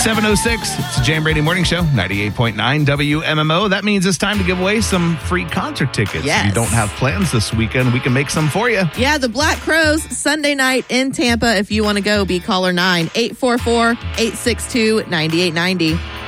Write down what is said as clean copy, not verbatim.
7:06. It's the Jam Brady Morning Show, 98.9 WMMO. That means it's time to give away some free concert tickets. Yes. If you don't have plans this weekend, we can make some for you. Yeah, the Black Crowes, Sunday night in Tampa. If you want to go, be caller 9 844-862-9890.